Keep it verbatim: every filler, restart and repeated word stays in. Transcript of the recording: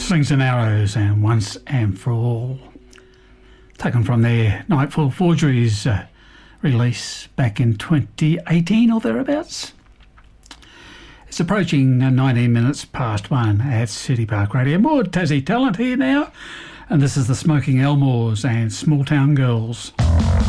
Slings and Arrows and Once and For All. Taken from their Nightfall Forgeries uh, release back in twenty eighteen or thereabouts. It's approaching uh, nineteen minutes past one at City Park Radio. More Tassie talent here now, and this is the Smoking Elmores and Small Town Girls.